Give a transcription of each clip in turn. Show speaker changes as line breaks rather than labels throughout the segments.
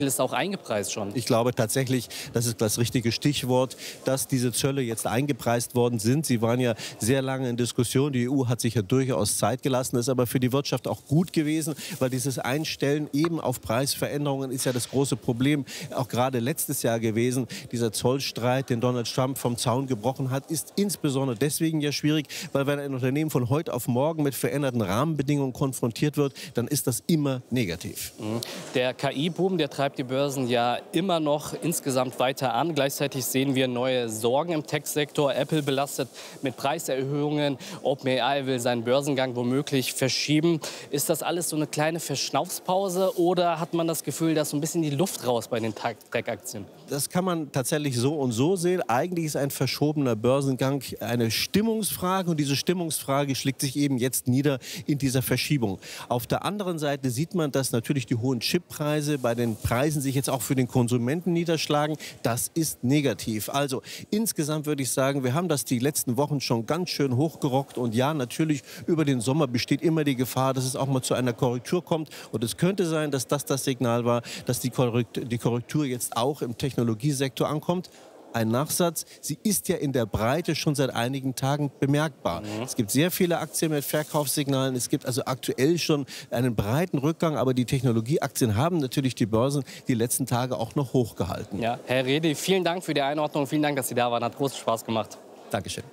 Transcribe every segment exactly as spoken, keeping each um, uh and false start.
ist auch eingepreist schon.
Ich glaube tatsächlich, das ist das richtige Stichwort, dass diese Zölle jetzt eingepreist worden sind. Sie waren ja sehr lange in Diskussion. Die E U hat sich ja durchaus Zeit gelassen. Das ist aber für die Wirtschaft auch gut gewesen, weil dieses Einstellen eben auf Preisveränderungen ist ja das große Problem, auch gerade letztes Jahr gewesen. Dieser Zollstreit, den Donald Trump vom Zaun gebrochen hat, ist insbesondere deswegen ja schwierig, weil wenn ein Unternehmen von heute auf morgen mit veränderten Rahmenbedingungen konfrontiert wird, dann ist das immer negativ.
Der K I-Boom, der treibt die Börsen ja immer noch insgesamt weiter an. Gleichzeitig sehen wir neue Sorgen im Tech-Sektor. Apple belastet mit Preiserhöhungen. OpenAI will seinen Börsengang womöglich verschieben. Ist das alles so eine kleine Verschnaufspause oder hat man das Gefühl, dass so ein bisschen die Luft raus bei den Tech-Aktien?
Das kann man tatsächlich so und so sehen. Eigentlich ist ein verschobener Börsengang eine Stimmungsfrage und diese Stimmungsfrage schlägt sich eben jetzt nieder in dieser Verschiebung. Auf der anderen Seite sieht man, dass natürlich die hohen Chippreise bei den Preisen sich jetzt auch für den Konsumenten niederschlagen. Das ist negativ. Also insgesamt würde ich sagen, wir haben das die letzten Wochen schon ganz schön hochgerockt. Und ja, natürlich über den Sommer besteht immer die Gefahr, dass es auch mal zu einer Korrektur kommt. Und es könnte sein, dass das das Signal war, dass die Korrektur, die Korrektur jetzt auch im Technologiesektor ankommt. Ein Nachsatz, sie ist ja in der Breite schon seit einigen Tagen bemerkbar. Mhm. Es gibt sehr viele Aktien mit Verkaufssignalen. Es gibt also aktuell schon einen breiten Rückgang. Aber die Technologieaktien haben natürlich die Börsen die letzten Tage auch noch hochgehalten.
Ja, Herr Redi, vielen Dank für die Einordnung. Vielen Dank, dass Sie da waren. Hat großen Spaß gemacht.
Dankeschön.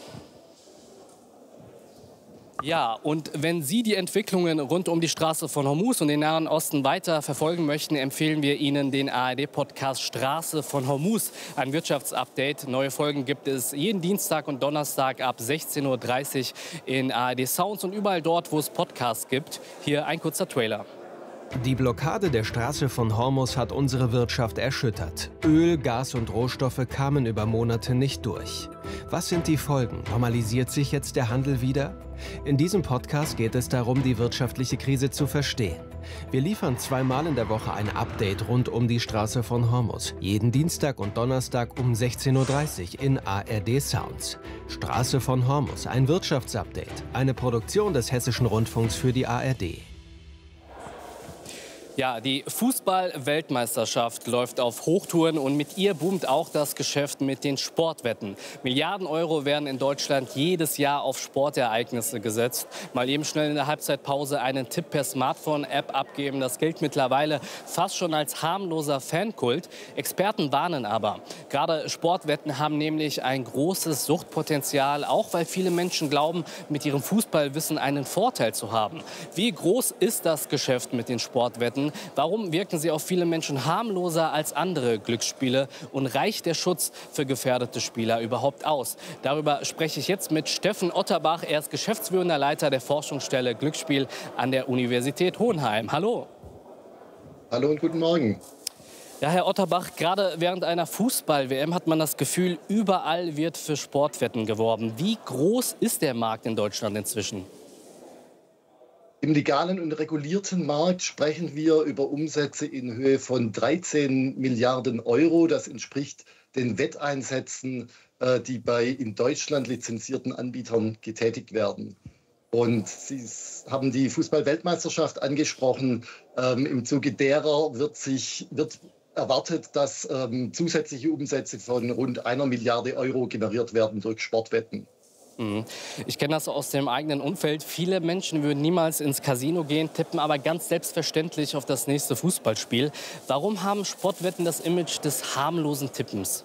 Ja, und wenn Sie die Entwicklungen rund um die Straße von Hormuz und den Nahen Osten weiter verfolgen möchten, empfehlen wir Ihnen den A R D-Podcast Straße von Hormuz, ein Wirtschaftsupdate. Neue Folgen gibt es jeden Dienstag und Donnerstag ab sechzehn Uhr dreißig in A R D Sounds und überall dort, wo es Podcasts gibt. Hier ein kurzer Trailer.
Die Blockade der Straße von Hormuz hat unsere Wirtschaft erschüttert. Öl, Gas und Rohstoffe kamen über Monate nicht durch. Was sind die Folgen? Normalisiert sich jetzt der Handel wieder? In diesem Podcast geht es darum, die wirtschaftliche Krise zu verstehen. Wir liefern zweimal in der Woche ein Update rund um die Straße von Hormuz. Jeden Dienstag und Donnerstag um sechzehn Uhr dreißig in A R D Sounds. Straße von Hormuz, ein Wirtschaftsupdate. Eine Produktion des Hessischen Rundfunks für die A R D.
Ja, die Fußball-Weltmeisterschaft läuft auf Hochtouren und mit ihr boomt auch das Geschäft mit den Sportwetten. Milliarden Euro werden in Deutschland jedes Jahr auf Sportereignisse gesetzt. Mal eben schnell in der Halbzeitpause einen Tipp per Smartphone-App abgeben. Das gilt mittlerweile fast schon als harmloser Fankult. Experten warnen aber. Gerade Sportwetten haben nämlich ein großes Suchtpotenzial, auch weil viele Menschen glauben, mit ihrem Fußballwissen einen Vorteil zu haben. Wie groß ist das Geschäft mit den Sportwetten? Warum wirken sie auf viele Menschen harmloser als andere Glücksspiele? Und reicht der Schutz für gefährdete Spieler überhaupt aus? Darüber spreche ich jetzt mit Steffen Otterbach. Er ist geschäftsführender Leiter der Forschungsstelle Glücksspiel an der Universität Hohenheim. Hallo.
Hallo und guten Morgen.
Ja, Herr Otterbach, gerade während einer Fußball-W M hat man das Gefühl, überall wird für Sportwetten geworben. Wie groß ist der Markt in Deutschland inzwischen?
Im legalen und regulierten Markt sprechen wir über Umsätze in Höhe von dreizehn Milliarden Euro. Das entspricht den Wetteinsätzen, die bei in Deutschland lizenzierten Anbietern getätigt werden. Und Sie haben die Fußball-Weltmeisterschaft angesprochen. Im Zuge derer wird sich wird erwartet, dass zusätzliche Umsätze von rund einer Milliarde Euro generiert werden durch Sportwetten.
Ich kenne das aus dem eigenen Umfeld. Viele Menschen würden niemals ins Casino gehen, tippen aber ganz selbstverständlich auf das nächste Fußballspiel. Warum haben Sportwetten das Image des harmlosen Tippens?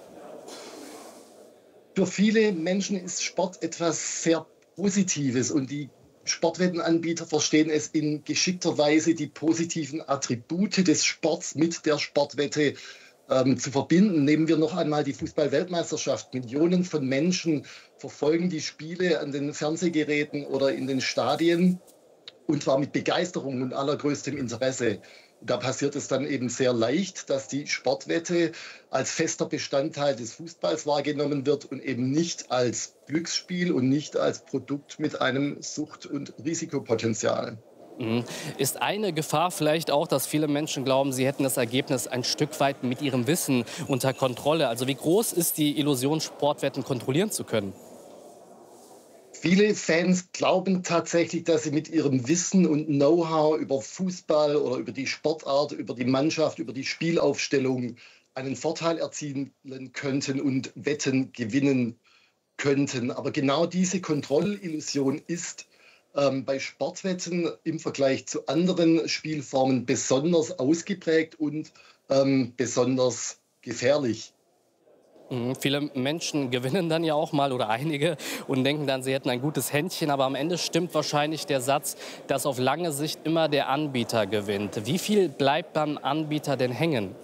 Für viele Menschen ist Sport etwas sehr Positives und die Sportwettenanbieter verstehen es in geschickter Weise, die positiven Attribute des Sports mit der Sportwette Ähm, zu verbinden. Nehmen wir noch einmal die Fußball-Weltmeisterschaft. Millionen von Menschen verfolgen die Spiele an den Fernsehgeräten oder in den Stadien und zwar mit Begeisterung und allergrößtem Interesse. Da passiert es dann eben sehr leicht, dass die Sportwette als fester Bestandteil des Fußballs wahrgenommen wird und eben nicht als Glücksspiel und nicht als Produkt mit einem Sucht- und Risikopotenzial.
Ist eine Gefahr vielleicht auch, dass viele Menschen glauben, sie hätten das Ergebnis ein Stück weit mit ihrem Wissen unter Kontrolle? Also wie groß ist die Illusion, Sportwetten kontrollieren zu können?
Viele Fans glauben tatsächlich, dass sie mit ihrem Wissen und Know-how über Fußball oder über die Sportart, über die Mannschaft, über die Spielaufstellung einen Vorteil erzielen könnten und Wetten gewinnen könnten. Aber genau diese Kontrollillusion ist ähm, bei Sportwetten im Vergleich zu anderen Spielformen besonders ausgeprägt und ähm, besonders gefährlich.
Mhm. Viele Menschen gewinnen dann ja auch mal oder einige und denken dann, sie hätten ein gutes Händchen. Aber am Ende stimmt wahrscheinlich der Satz, dass auf lange Sicht immer der Anbieter gewinnt. Wie viel bleibt beim Anbieter denn hängen?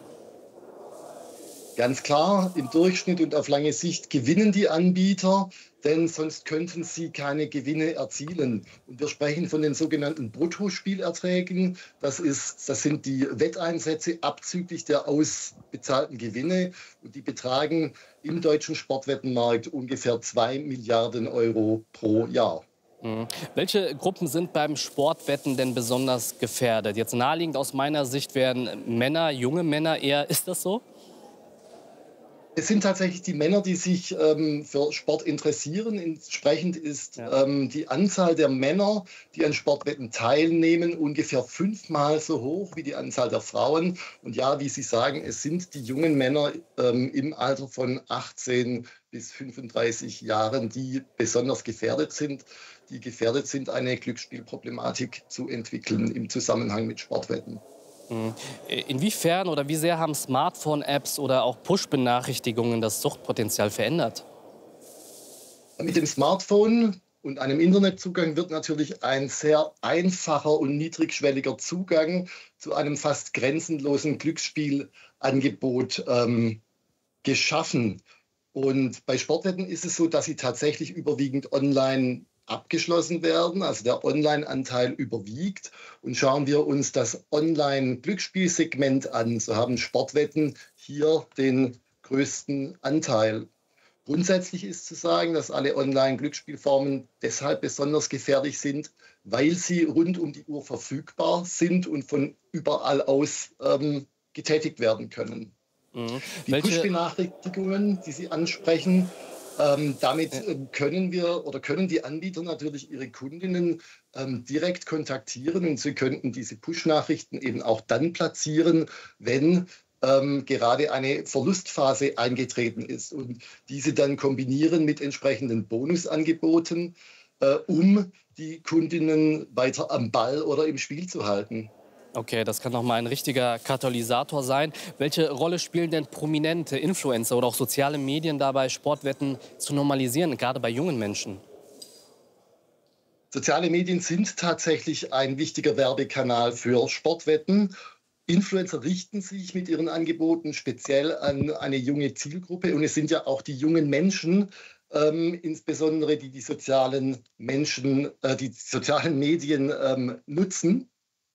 Ganz klar, im Durchschnitt und auf lange Sicht gewinnen die Anbieter, denn sonst könnten sie keine Gewinne erzielen. Und wir sprechen von den sogenannten Bruttospielerträgen. Das ist, das sind die Wetteinsätze abzüglich der ausbezahlten Gewinne. Und die betragen im deutschen Sportwettenmarkt ungefähr zwei Milliarden Euro pro Jahr.
Mhm. Welche Gruppen sind beim Sportwetten denn besonders gefährdet? Jetzt naheliegend aus meiner Sicht wären Männer, junge Männer eher. Ist das so?
Es sind tatsächlich die Männer, die sich ähm, für Sport interessieren. Entsprechend ist
Ja.
ähm, die Anzahl der Männer, die an Sportwetten teilnehmen, ungefähr fünfmal so hoch wie die Anzahl der Frauen. Und ja, wie Sie sagen, es sind die jungen Männer ähm, im Alter von achtzehn bis fünfunddreißig Jahren, die besonders gefährdet sind, die gefährdet sind, eine Glücksspielproblematik zu entwickeln im Zusammenhang mit Sportwetten.
Inwiefern oder wie sehr haben Smartphone-Apps oder auch Push-Benachrichtigungen das Suchtpotenzial verändert?
Mit dem Smartphone und einem Internetzugang wird natürlich ein sehr einfacher und niedrigschwelliger Zugang zu einem fast grenzenlosen Glücksspielangebot ähm, geschaffen. Und bei Sportwetten ist es so, dass sie tatsächlich überwiegend online abgeschlossen werden, also der Online-Anteil überwiegt. Und schauen wir uns das Online-Glücksspielsegment an, so haben Sportwetten hier den größten Anteil. Grundsätzlich ist zu sagen, dass alle Online-Glücksspielformen deshalb besonders gefährlich sind, weil sie rund um die Uhr verfügbar sind und von überall aus ähm, getätigt werden können.
Mhm.
Die
Welche
Push-Benachrichtigungen, die Sie ansprechen, Ähm, damit ähm, können wir oder können die Anbieter natürlich ihre Kundinnen ähm, direkt kontaktieren und sie könnten diese Push-Nachrichten eben auch dann platzieren, wenn ähm, gerade eine Verlustphase eingetreten ist und diese dann kombinieren mit entsprechenden Bonusangeboten, äh, um die Kundinnen weiter am Ball oder im Spiel zu halten.
Okay, das kann noch mal ein richtiger Katalysator sein. Welche Rolle spielen denn prominente Influencer oder auch soziale Medien dabei, Sportwetten zu normalisieren, gerade bei jungen Menschen?
Soziale Medien sind tatsächlich ein wichtiger Werbekanal für Sportwetten. Influencer richten sich mit ihren Angeboten speziell an eine junge Zielgruppe. Und es sind ja auch die jungen Menschen, ähm, insbesondere die die sozialen Menschen, äh, die sozialen Medien ähm, nutzen.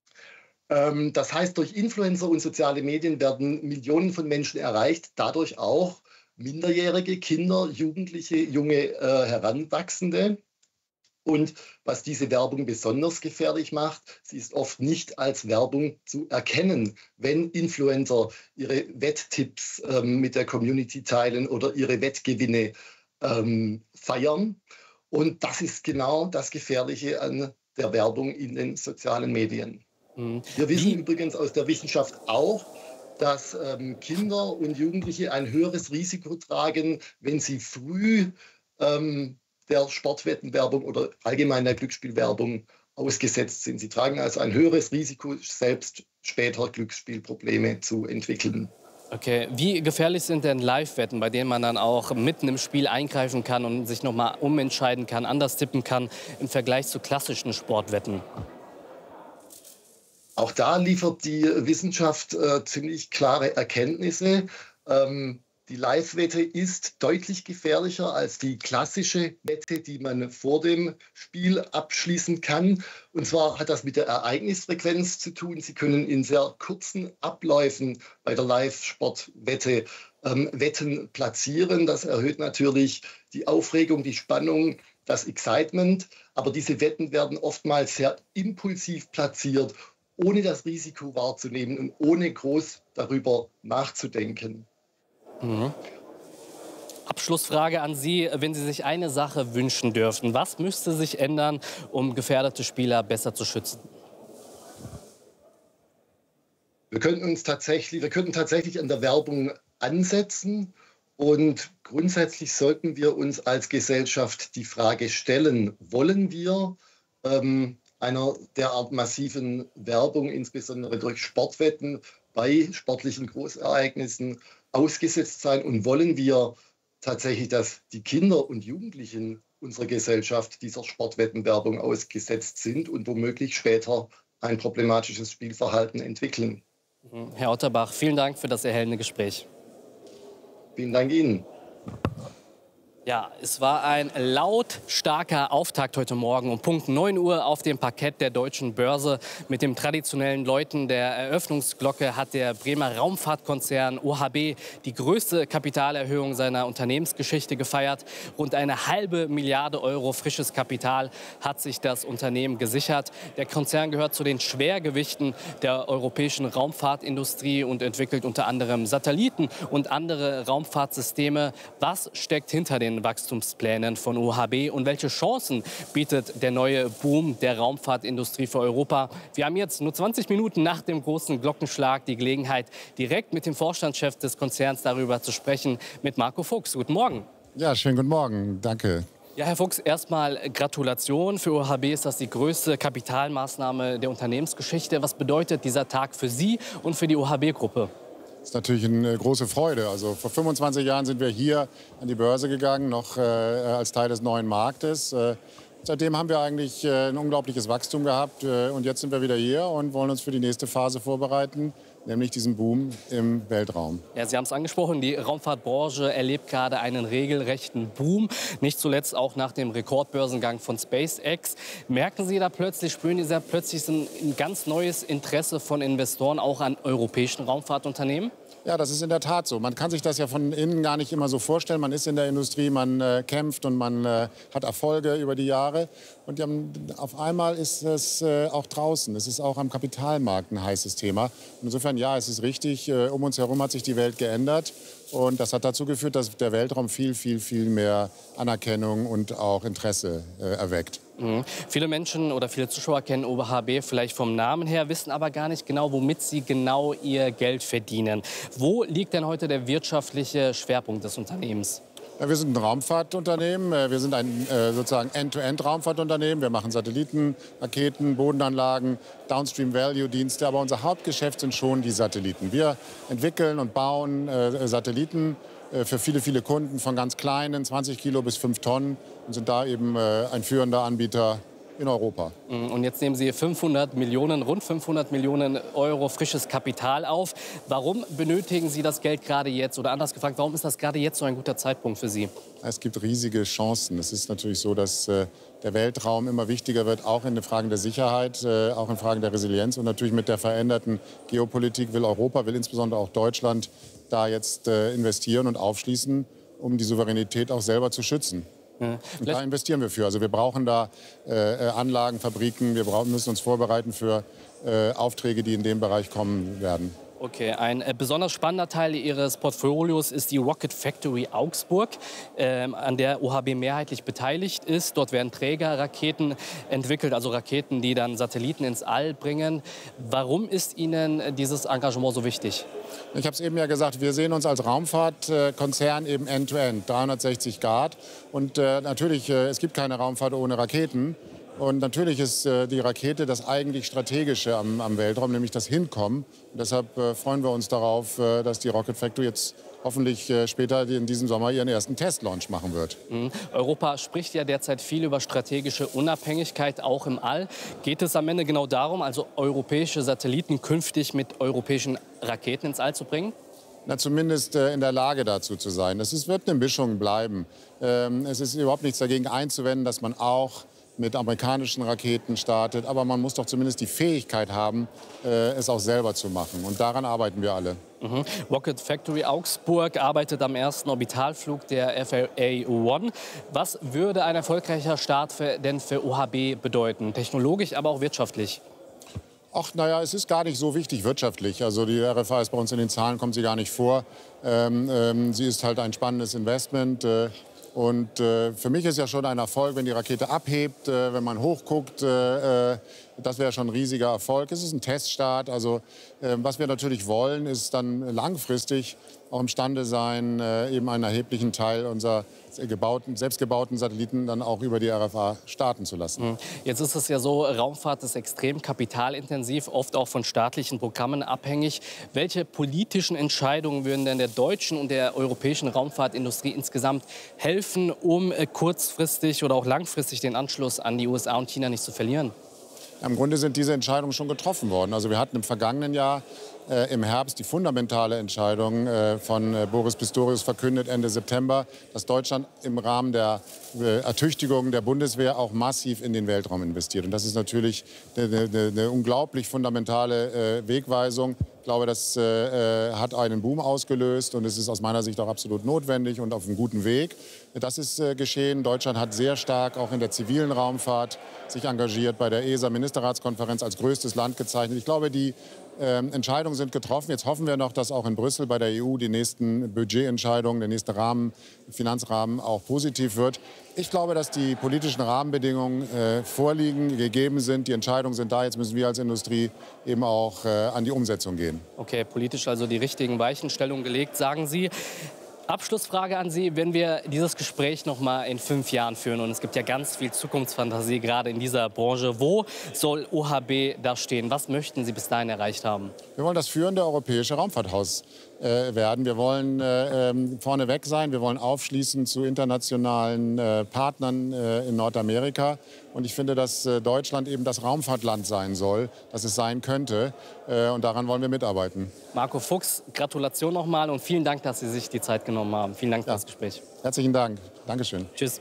Das heißt, durch Influencer und soziale Medien werden Millionen von Menschen erreicht, dadurch auch minderjährige Kinder, Jugendliche, junge äh, Heranwachsende. Und was diese Werbung besonders gefährlich macht, sie ist oft nicht als Werbung zu erkennen, wenn Influencer ihre Wetttipps ähm, mit der Community teilen oder ihre Wettgewinne ähm, feiern. Und das ist genau das Gefährliche an der Werbung in den sozialen Medien. Wir wissen
Wie?
übrigens aus der Wissenschaft auch, dass ähm, Kinder und Jugendliche ein höheres Risiko tragen, wenn sie früh ähm, der Sportwettenwerbung oder allgemein der Glücksspielwerbung ausgesetzt sind. Sie tragen also ein höheres Risiko, selbst später Glücksspielprobleme zu entwickeln.
Okay, wie gefährlich sind denn Live-Wetten, bei denen man dann auch mitten im Spiel eingreifen kann und sich noch mal umentscheiden kann, anders tippen kann im Vergleich zu klassischen Sportwetten?
Auch da liefert die Wissenschaft äh, ziemlich klare Erkenntnisse. Ähm, die Live-Wette ist deutlich gefährlicher als die klassische Wette, die man vor dem Spiel abschließen kann. Und zwar hat das mit der Ereignisfrequenz zu tun. Sie können in sehr kurzen Abläufen bei der Live-Sportwette ähm, Wetten platzieren. Das erhöht natürlich die Aufregung, die Spannung, das Excitement. Aber diese Wetten werden oftmals sehr impulsiv platziert, ohne das Risiko wahrzunehmen und ohne groß darüber nachzudenken.
Mhm. Abschlussfrage an Sie. Wenn Sie sich eine Sache wünschen dürften, was müsste sich ändern, um gefährdete Spieler besser zu schützen?
Wir könnten uns tatsächlich, wir könnten tatsächlich an der Werbung ansetzen. Und grundsätzlich sollten wir uns als Gesellschaft die Frage stellen, wollen wir ähm, einer derart massiven Werbung, insbesondere durch Sportwetten, bei sportlichen Großereignissen ausgesetzt sein? Und wollen wir tatsächlich, dass die Kinder und Jugendlichen unserer Gesellschaft dieser Sportwettenwerbung ausgesetzt sind und womöglich später ein problematisches Spielverhalten entwickeln?
Herr Otterbach, vielen Dank für das erhellende Gespräch.
Vielen Dank Ihnen.
Ja, es war ein lautstarker Auftakt heute Morgen um Punkt neun Uhr auf dem Parkett der Deutschen Börse. Mit dem traditionellen Läuten der Eröffnungsglocke hat der Bremer Raumfahrtkonzern O H B die größte Kapitalerhöhung seiner Unternehmensgeschichte gefeiert. Rund eine halbe Milliarde Euro frisches Kapital hat sich das Unternehmen gesichert. Der Konzern gehört zu den Schwergewichten der europäischen Raumfahrtindustrie und entwickelt unter anderem Satelliten und andere Raumfahrtsysteme. Was steckt hinter den Wachstumsplänen von O H B und welche Chancen bietet der neue Boom der Raumfahrtindustrie für Europa? Wir haben jetzt nur zwanzig Minuten nach dem großen Glockenschlag die Gelegenheit, direkt mit dem Vorstandschef des Konzerns darüber zu sprechen, mit Marco Fuchs. Guten Morgen.
Ja, schönen guten Morgen. Danke.
Ja, Herr Fuchs, erstmal Gratulation. Für O H B ist das die größte Kapitalmaßnahme der Unternehmensgeschichte. Was bedeutet dieser Tag für Sie und für die O H B-Gruppe?
Das ist natürlich eine große Freude. Also vor fünfundzwanzig Jahren sind wir hier an die Börse gegangen, noch äh, als Teil des neuen Marktes. Äh, seitdem haben wir eigentlich äh, ein unglaubliches Wachstum gehabt. Äh, und jetzt sind wir wieder hier und wollen uns für die nächste Phase vorbereiten, nämlich diesen Boom im Weltraum.
Ja, Sie haben es angesprochen, die Raumfahrtbranche erlebt gerade einen regelrechten Boom. Nicht zuletzt auch nach dem Rekordbörsengang von SpaceX. Merken Sie da plötzlich, spüren Sie da plötzlich ein, ein ganz neues Interesse von Investoren auch an europäischen Raumfahrtunternehmen?
Ja, das ist in der Tat so. Man kann sich das ja von innen gar nicht immer so vorstellen. Man ist in der Industrie, man äh, kämpft und man äh, hat Erfolge über die Jahre. Und ähm, auf einmal ist es äh, auch draußen. Es ist auch am Kapitalmarkt ein heißes Thema. Und insofern, ja, es ist richtig. Äh, um uns herum hat sich die Welt geändert. Und das hat dazu geführt, dass der Weltraum viel, viel, viel mehr Anerkennung und auch Interesse äh, erweckt.
Mhm. Viele Menschen oder viele Zuschauer kennen O H B vielleicht vom Namen her, wissen aber gar nicht genau, womit sie genau ihr Geld verdienen. Wo liegt denn heute der wirtschaftliche Schwerpunkt des Unternehmens?
Ja, wir sind ein Raumfahrtunternehmen. Wir sind ein äh, sozusagen End-to-End-Raumfahrtunternehmen. Wir machen Satelliten, Raketen, Bodenanlagen, Downstream-Value-Dienste. Aber unser Hauptgeschäft sind schon die Satelliten. Wir entwickeln und bauen äh, Satelliten äh, für viele, viele Kunden von ganz kleinen, zwanzig Kilo bis fünf Tonnen und sind da eben äh, ein führender Anbieter in Europa.
Und jetzt nehmen Sie fünfhundert Millionen, rund fünfhundert Millionen Euro frisches Kapital auf. Warum benötigen Sie das Geld gerade jetzt? Oder anders gefragt, warum ist das gerade jetzt so ein guter Zeitpunkt für Sie?
Es gibt riesige Chancen. Es ist natürlich so, dass äh, der Weltraum immer wichtiger wird, auch in den Fragen der Sicherheit, äh, auch in Fragen der Resilienz. Und natürlich mit der veränderten Geopolitik will Europa, will insbesondere auch Deutschland da jetzt äh, investieren und aufschließen, um die Souveränität auch selber zu schützen. Ja. Und da investieren wir für. Also wir brauchen da äh, Anlagen, Fabriken. Wir brauchen, müssen uns vorbereiten für äh, Aufträge, die in dem Bereich kommen werden.
Okay, ein äh, besonders spannender Teil Ihres Portfolios ist die Rocket Factory Augsburg, ähm, an der O H B mehrheitlich beteiligt ist. Dort werden Trägerraketen entwickelt, also Raketen, die dann Satelliten ins All bringen. Warum ist Ihnen dieses Engagement so wichtig?
Ich habe es eben ja gesagt, wir sehen uns als Raumfahrtkonzern eben end-to-end, dreihundertsechzig Grad. Und äh, natürlich, äh, es gibt keine Raumfahrt ohne Raketen. Und natürlich ist äh, die Rakete das eigentlich Strategische am, am Weltraum, nämlich das Hinkommen. Und deshalb äh, freuen wir uns darauf, äh, dass die Rocket Factory jetzt hoffentlich äh, später in diesem Sommer ihren ersten Testlaunch machen wird.
Mhm. Europa spricht ja derzeit viel über strategische Unabhängigkeit, auch im All. Geht es am Ende genau darum, also europäische Satelliten künftig mit europäischen Raketen ins All zu bringen?
Na, zumindest äh, in der Lage dazu zu sein. Es ist, wird eine Mischung bleiben. Ähm, es ist überhaupt nichts dagegen einzuwenden, dass man auch mit amerikanischen Raketen startet. Aber man muss doch zumindest die Fähigkeit haben, äh, es auch selber zu machen. Und daran arbeiten wir alle.
Mhm. Rocket Factory Augsburg arbeitet am ersten Orbitalflug der F A eins. Was würde ein erfolgreicher Start für, denn für O H B bedeuten? Technologisch, aber auch wirtschaftlich?
Ach, naja, es ist gar nicht so wichtig wirtschaftlich. Also die R F A ist bei uns in den Zahlen, kommt sie gar nicht vor. Ähm, ähm, sie ist halt ein spannendes Investment. Äh, und äh, für mich ist ja schon ein Erfolg, wenn die Rakete abhebt, äh, wenn man hochguckt. Äh, äh, das wäre schon ein riesiger Erfolg. Es ist ein Teststart. Also äh, was wir natürlich wollen, ist dann langfristig auch imstande sein, äh, eben einen erheblichen Teil unserer gebauten, selbstgebauten Satelliten dann auch über die R F A starten zu lassen.
Jetzt ist es ja so, Raumfahrt ist extrem kapitalintensiv, oft auch von staatlichen Programmen abhängig. Welche politischen Entscheidungen würden denn der deutschen und der europäischen Raumfahrtindustrie insgesamt helfen, um kurzfristig oder auch langfristig den Anschluss an die U S A und China nicht zu verlieren?
Im Grunde sind diese Entscheidungen schon getroffen worden. Also wir hatten im vergangenen Jahr äh, im Herbst die fundamentale Entscheidung äh, von äh, Boris Pistorius verkündet, Ende September, dass Deutschland im Rahmen der äh, Ertüchtigung der Bundeswehr auch massiv in den Weltraum investiert. Und das ist natürlich eine, eine, eine unglaublich fundamentale äh, Wegweisung. Ich glaube, das äh, hat einen Boom ausgelöst und es ist aus meiner Sicht auch absolut notwendig und auf einem guten Weg. Das ist äh, geschehen. Deutschland hat sehr stark auch in der zivilen Raumfahrt sich engagiert, bei der E S A-Ministerratskonferenz als größtes Land gezeichnet. Ich glaube, die äh, Entscheidungen sind getroffen. Jetzt hoffen wir noch, dass auch in Brüssel bei der E U die nächsten Budgetentscheidungen, der nächste Rahmen, Finanzrahmen auch positiv wird. Ich glaube, dass die politischen Rahmenbedingungen äh, vorliegen, gegeben sind. Die Entscheidungen sind da. Jetzt müssen wir als Industrie eben auch äh, an die Umsetzung gehen.
Okay, politisch also die richtigen Weichenstellungen gelegt, sagen Sie. Abschlussfrage an Sie, wenn wir dieses Gespräch noch mal in fünf Jahren führen und es gibt ja ganz viel Zukunftsfantasie gerade in dieser Branche, wo soll O H B da stehen? Was möchten Sie bis dahin erreicht haben?
Wir wollen das führende europäische Raumfahrthaus äh, werden. Wir wollen äh, ähm, vorneweg sein. Wir wollen aufschließen zu internationalen äh, Partnern äh, in Nordamerika. Und ich finde, dass äh, Deutschland eben das Raumfahrtland sein soll, das es sein könnte. Äh, und daran wollen wir mitarbeiten.
Marco Fuchs, Gratulation nochmal und vielen Dank, dass Sie sich die Zeit genommen haben. Vielen Dank für ja. das Gespräch.
Herzlichen Dank. Dankeschön.
Tschüss.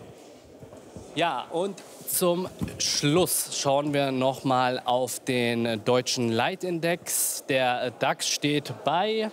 Ja, und zum Schluss schauen wir noch mal auf den deutschen Leitindex. Der DAX steht bei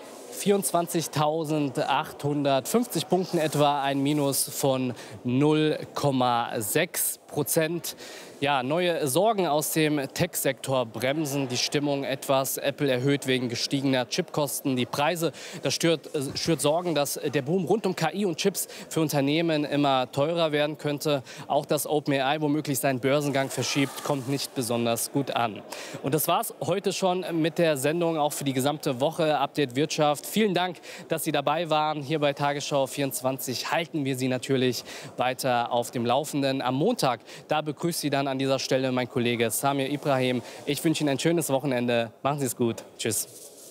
vierundzwanzigtausendachthundertfünfzig Punkten etwa, ein Minus von null Komma sechs Prozent. Ja, neue Sorgen aus dem Tech-Sektor bremsen die Stimmung etwas. Apple erhöht wegen gestiegener Chipkosten die Preise. Das schürt, schürt Sorgen, dass der Boom rund um K I und Chips für Unternehmen immer teurer werden könnte. Auch dass OpenAI womöglich seinen Börsengang verschiebt, kommt nicht besonders gut an. Und das war's heute schon mit der Sendung, auch für die gesamte Woche. Update Wirtschaft. Vielen Dank, dass Sie dabei waren. Hier bei Tagesschau vierundzwanzig halten wir Sie natürlich weiter auf dem Laufenden. Am Montag, da begrüßt Sie dann an dieser Stelle mein Kollege Samir Ibrahim. Ich wünsche Ihnen ein schönes Wochenende. Machen Sie es gut. Tschüss.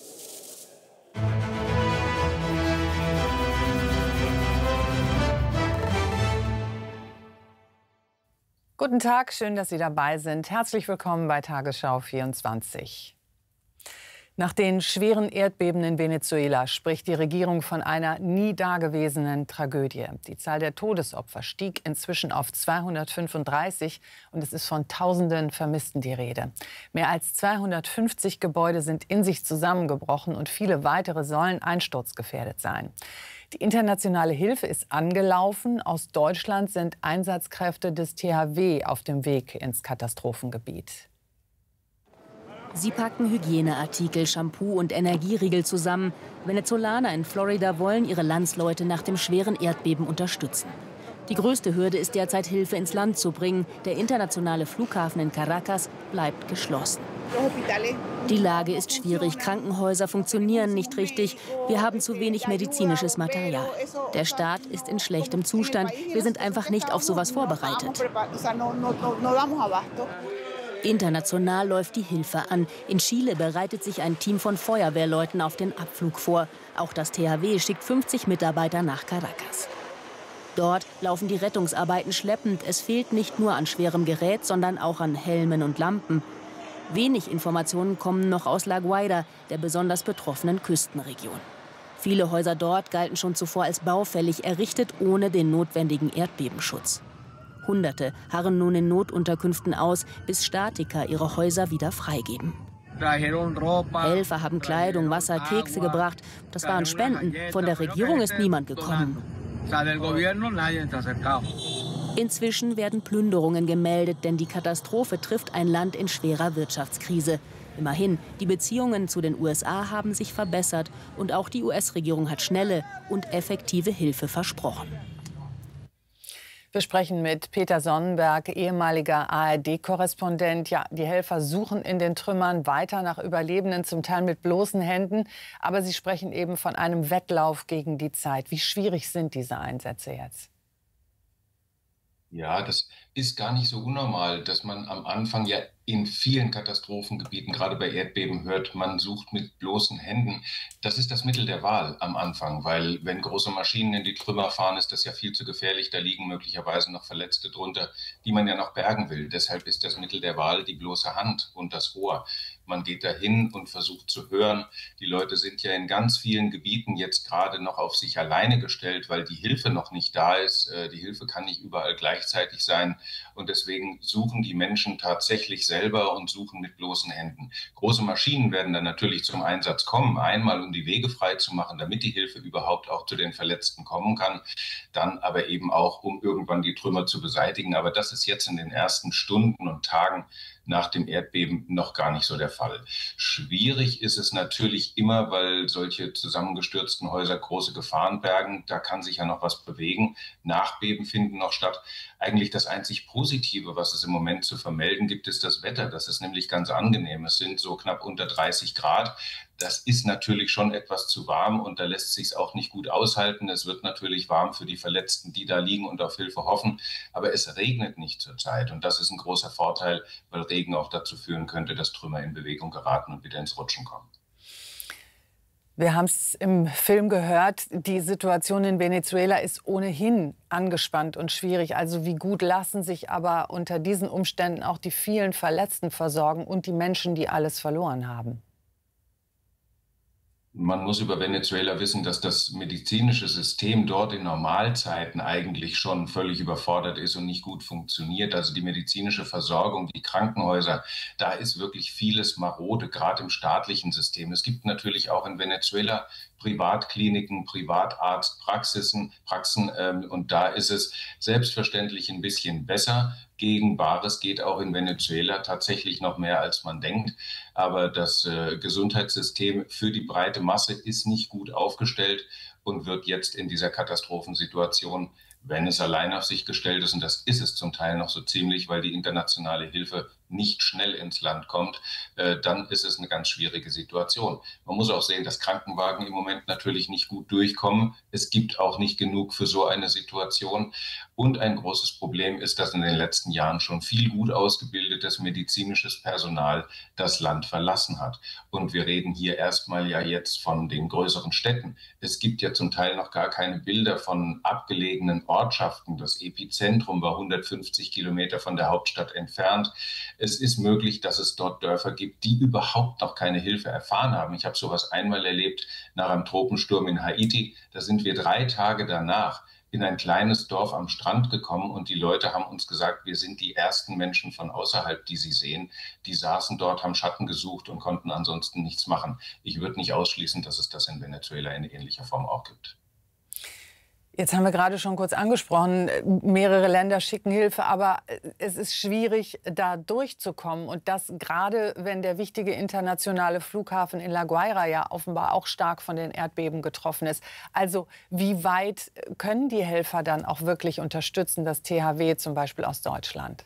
Guten Tag, schön, dass Sie dabei sind. Herzlich willkommen bei Tagesschau vierundzwanzig. Nach den schweren Erdbeben in Venezuela spricht die Regierung von einer nie dagewesenen Tragödie. Die Zahl der Todesopfer stieg inzwischen auf zweihundertfünfunddreißig und es ist von Tausenden Vermissten die Rede. Mehr als zweihundertfünfzig Gebäude sind in sich zusammengebrochen und viele weitere sollen einsturzgefährdet sein. Die internationale Hilfe ist angelaufen. Aus Deutschland sind Einsatzkräfte des T H W auf dem Weg ins Katastrophengebiet.
Sie packen Hygieneartikel, Shampoo und Energieriegel zusammen. Venezolaner in Florida wollen ihre Landsleute nach dem schweren Erdbeben unterstützen. Die größte Hürde ist derzeit, Hilfe ins Land zu bringen. Der internationale Flughafen in Caracas bleibt geschlossen. Die Lage ist schwierig. Krankenhäuser funktionieren nicht richtig. Wir haben zu wenig medizinisches Material. Der Staat ist in schlechtem Zustand. Wir sind einfach nicht auf sowas vorbereitet. International läuft die Hilfe an. In Chile bereitet sich ein Team von Feuerwehrleuten auf den Abflug vor. Auch das T H W schickt fünfzig Mitarbeiter nach Caracas. Dort laufen die Rettungsarbeiten schleppend. Es fehlt nicht nur an schwerem Gerät, sondern auch an Helmen und Lampen. Wenig Informationen kommen noch aus La Guaira, der besonders betroffenen Küstenregion. Viele Häuser dort galten schon zuvor als baufällig, errichtet ohne den notwendigen Erdbebenschutz. Hunderte harren nun in Notunterkünften aus, bis Statiker ihre Häuser wieder freigeben. Helfer haben Kleidung, Wasser, Kekse gebracht. Das waren Spenden. Von der Regierung ist niemand gekommen. Inzwischen werden Plünderungen gemeldet, denn die Katastrophe trifft ein Land in schwerer Wirtschaftskrise. Immerhin, die Beziehungen zu den U S A haben sich verbessert und auch die U S-Regierung hat schnelle und effektive Hilfe versprochen.
Wir sprechen mit Peter Sonnenberg, ehemaliger A R D-Korrespondent. Ja, die Helfer suchen in den Trümmern weiter nach Überlebenden, zum Teil mit bloßen Händen. Aber sie sprechen eben von einem Wettlauf gegen die Zeit. Wie schwierig sind diese Einsätze jetzt?
Ja, das ist gar nicht so unnormal, dass man am Anfang ja in vielen Katastrophengebieten, gerade bei Erdbeben, hört, man sucht mit bloßen Händen. Das ist das Mittel der Wahl am Anfang, weil wenn große Maschinen in die Trümmer fahren, ist das ja viel zu gefährlich. Da liegen möglicherweise noch Verletzte drunter, die man ja noch bergen will. Deshalb ist das Mittel der Wahl die bloße Hand und das Ohr. Man geht dahin und versucht zu hören. Die Leute sind ja in ganz vielen Gebieten jetzt gerade noch auf sich alleine gestellt, weil die Hilfe noch nicht da ist. Die Hilfe kann nicht überall gleichzeitig sein. Und deswegen suchen die Menschen tatsächlich selber und suchen mit bloßen Händen. Große Maschinen werden dann natürlich zum Einsatz kommen. Einmal, um die Wege frei zu machen, damit die Hilfe überhaupt auch zu den Verletzten kommen kann. Dann aber eben auch, um irgendwann die Trümmer zu beseitigen. Aber das ist jetzt in den ersten Stunden und Tagen nach dem Erdbeben noch gar nicht so der Fall. Schwierig ist es natürlich immer, weil solche zusammengestürzten Häuser große Gefahren bergen. Da kann sich ja noch was bewegen. Nachbeben finden noch statt. Eigentlich das einzig Positive, was es im Moment zu vermelden gibt, ist das Wetter. Das ist nämlich ganz angenehm. Es sind so knapp unter dreißig Grad. Das ist natürlich schon etwas zu warm und da lässt sich es auch nicht gut aushalten. Es wird natürlich warm für die Verletzten, die da liegen und auf Hilfe hoffen. Aber es regnet nicht zurzeit und das ist ein großer Vorteil, weil Regen auch dazu führen könnte, dass Trümmer in Bewegung geraten und wieder ins Rutschen kommen.
Wir haben es im Film gehört, die Situation in Venezuela ist ohnehin angespannt und schwierig. Also wie gut lassen sich aber unter diesen Umständen auch die vielen Verletzten versorgen und die Menschen, die alles verloren haben?
Man muss über Venezuela wissen, dass das medizinische System dort in Normalzeiten eigentlich schon völlig überfordert ist und nicht gut funktioniert. Also die medizinische Versorgung, die Krankenhäuser, da ist wirklich vieles marode, gerade im staatlichen System. Es gibt natürlich auch in Venezuela Privatkliniken, Privatarztpraxisen, Praxen, ähm, und da ist es selbstverständlich ein bisschen besser. Gegen Bares geht auch in Venezuela tatsächlich noch mehr, als man denkt. Aber das äh, Gesundheitssystem für die breite Masse ist nicht gut aufgestellt und wird jetzt in dieser Katastrophensituation, wenn es allein auf sich gestellt ist, und das ist es zum Teil noch so ziemlich, weil die internationale Hilfe nicht schnell ins Land kommt, äh, dann ist es eine ganz schwierige Situation. Man muss auch sehen, dass Krankenwagen im Moment natürlich nicht gut durchkommen. Es gibt auch nicht genug für so eine Situation. Und ein großes Problem ist, dass in den letzten Jahren schon viel gut ausgebildetes medizinisches Personal das Land verlassen hat. Und wir reden hier erstmal ja jetzt von den größeren Städten. Es gibt ja zum Teil noch gar keine Bilder von abgelegenen Ortschaften. Das Epizentrum war hundertfünfzig Kilometer von der Hauptstadt entfernt. Es ist möglich, dass es dort Dörfer gibt, die überhaupt noch keine Hilfe erfahren haben. Ich habe sowas einmal erlebt nach einem Tropensturm in Haiti. Da sind wir drei Tage danach in ein kleines Dorf am Strand gekommen und die Leute haben uns gesagt, wir sind die ersten Menschen von außerhalb, die sie sehen. Die saßen dort, haben Schatten gesucht und konnten ansonsten nichts machen. Ich würde nicht ausschließen, dass es das in Venezuela in ähnlicher Form auch gibt.
Jetzt haben wir gerade schon kurz angesprochen, mehrere Länder schicken Hilfe, aber es ist schwierig, da durchzukommen. Und das gerade, wenn der wichtige internationale Flughafen in La Guaira ja offenbar auch stark von den Erdbeben getroffen ist. Also wie weit können die Helfer dann auch wirklich unterstützen, das T H W zum Beispiel aus Deutschland?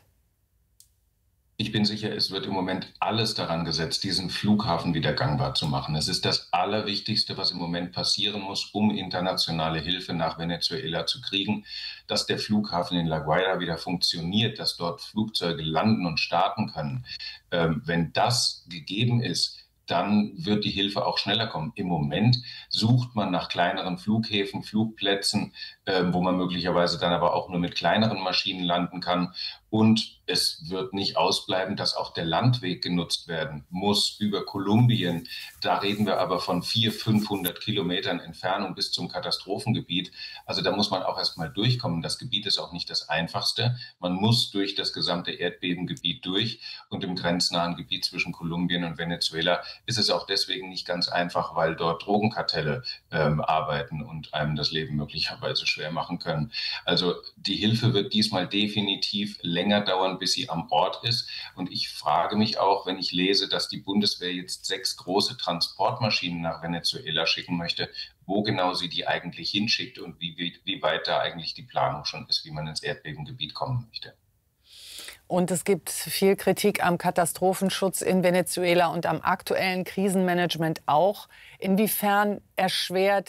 Ich bin sicher, es wird im Moment alles daran gesetzt, diesen Flughafen wieder gangbar zu machen. Es ist das Allerwichtigste, was im Moment passieren muss, um internationale Hilfe nach Venezuela zu kriegen, dass der Flughafen in La Guaira wieder funktioniert, dass dort Flugzeuge landen und starten können. Ähm, wenn das gegeben ist, dann wird die Hilfe auch schneller kommen. Im Moment sucht man nach kleineren Flughäfen, Flugplätzen, äh, wo man möglicherweise dann aber auch nur mit kleineren Maschinen landen kann. Und es wird nicht ausbleiben, dass auch der Landweg genutzt werden muss über Kolumbien. Da reden wir aber von vierhundert, fünfhundert Kilometern Entfernung bis zum Katastrophengebiet. Also da muss man auch erst mal durchkommen. Das Gebiet ist auch nicht das einfachste. Man muss durch das gesamte Erdbebengebiet durch. Und im grenznahen Gebiet zwischen Kolumbien und Venezuela ist es auch deswegen nicht ganz einfach, weil dort Drogenkartelle ähm, arbeiten und einem das Leben möglicherweise schwer machen können. Also die Hilfe wird diesmal definitiv länger dauern, dauern, bis sie am Ort ist. Und ich frage mich auch, wenn ich lese, dass die Bundeswehr jetzt sechs große Transportmaschinen nach Venezuela schicken möchte, wo genau sie die eigentlich hinschickt und wie, wie, wie weit da eigentlich die Planung schon ist, wie man ins Erdbebengebiet kommen möchte.
Und es gibt viel Kritik am Katastrophenschutz in Venezuela und am aktuellen Krisenmanagement auch. Inwiefern erschwert